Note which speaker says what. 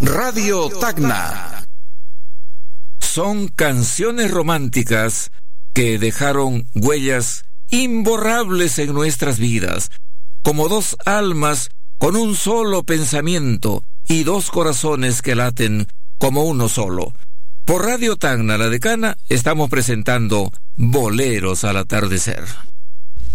Speaker 1: Radio Tacna. Son canciones románticas que dejaron huellas imborrables en nuestras vidas, como dos almas con un solo pensamiento y dos corazones que laten como uno solo. Por Radio Tacna, La Decana, estamos presentando Boleros al Atardecer.